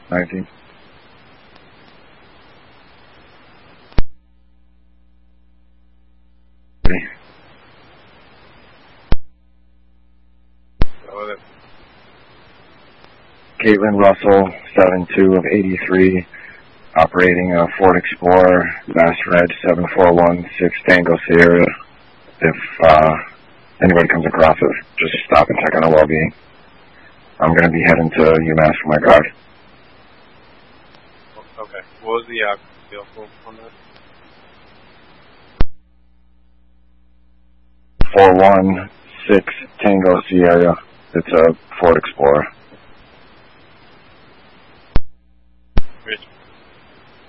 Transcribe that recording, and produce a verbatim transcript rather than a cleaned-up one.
nineteen. Caitlin Russell, seven two of eighty-three, operating a Ford Explorer, Mass Red seven four one six Tango Sierra. If uh, anybody comes across it, just stop and check on her well-being. I'm going to be heading to UMass for my guard. Okay. What was the uh, vehicle on that? four one six Tango Sierra. It's a Ford Explorer.